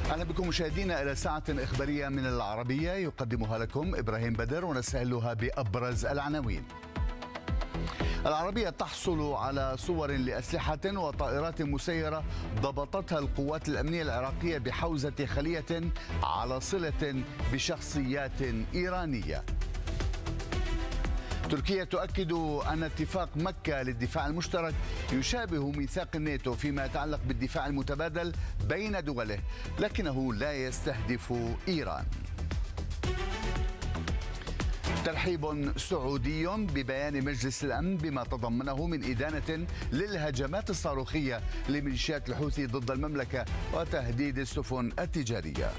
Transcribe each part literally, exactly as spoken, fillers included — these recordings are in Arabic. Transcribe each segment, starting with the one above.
أهلا بكم مشاهدينا إلى ساعة إخبارية من العربية يقدمها لكم إبراهيم بدر، ونستهلها بأبرز العناوين. العربية تحصل على صور لأسلحة وطائرات مسيرة ضبطتها القوات الأمنية العراقية بحوزة خلية على صلة بشخصيات إيرانية. تركيا تؤكد أن اتفاق مكة للدفاع المشترك يشابه ميثاق الناتو فيما يتعلق بالدفاع المتبادل بين دوله، لكنه لا يستهدف إيران. ترحيب سعودي ببيان مجلس الأمن بما تضمنه من إدانة للهجمات الصاروخية لميليشيات الحوثي ضد المملكة وتهديد السفن التجارية.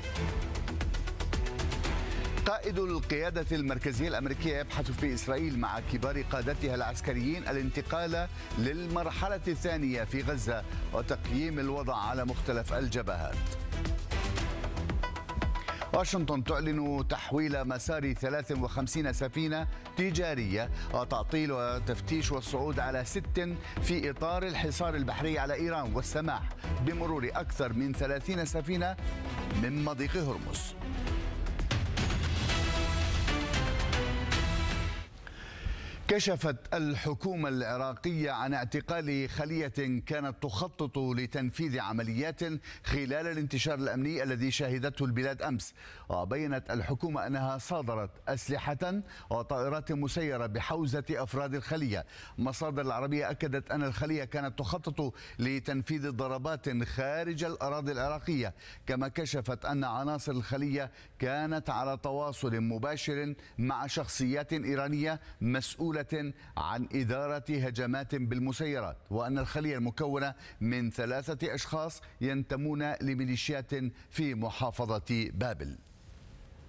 قائد القيادة المركزية الأمريكية يبحث في إسرائيل مع كبار قادتها العسكريين الانتقال للمرحلة الثانية في غزة وتقييم الوضع على مختلف الجبهات. واشنطن تعلن تحويل مسار ثلاث وخمسين سفينة تجارية وتعطيل وتفتيش والصعود على ست في إطار الحصار البحري على إيران والسماح بمرور أكثر من ثلاثين سفينة من مضيق هرمز. كشفت الحكومة العراقية عن اعتقال خلية كانت تخطط لتنفيذ عمليات خلال الانتشار الأمني الذي شهدته البلاد أمس، وبينت الحكومة أنها صادرت أسلحة وطائرات مسيرة بحوزة أفراد الخلية. مصادر العربية أكدت أن الخلية كانت تخطط لتنفيذ ضربات خارج الأراضي العراقية، كما كشفت أن عناصر الخلية كانت على تواصل مباشر مع شخصيات إيرانية مسؤولة عن إدارة هجمات بالمسيرات، وأن الخلية المكونة من ثلاثة أشخاص ينتمون لميليشيات في محافظة بابل.